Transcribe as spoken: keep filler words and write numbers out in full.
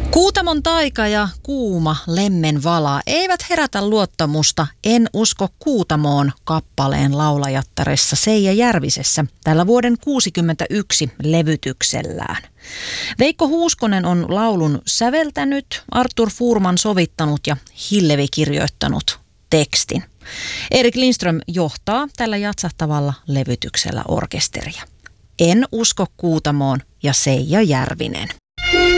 Kuutamon taika ja kuuma lemmen vala eivät herätä luottamusta En usko Kuutamoon kappaleen laulajattaressa Seija Järvisessä tällä vuoden kuusikymmentäyksi levytyksellään. Veikko Huuskonen on laulun säveltänyt, Artur Fuurman sovittanut ja Hillevi kirjoittanut tekstin. Erik Lindström johtaa tällä jatsahtavalla levytyksellä orkesteria. En usko Kuutamoon ja Seija Järvinen.